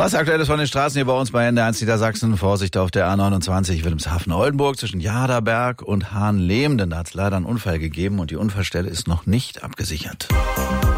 Was aktuell ist von den Straßen hier bei uns bei NDR1 Niedersachsen? Vorsicht auf der A29 Wilhelmshaven-Oldenburg zwischen Jaderberg und Hahnlehm, denn da hat es leider einen Unfall gegeben und die Unfallstelle ist noch nicht abgesichert.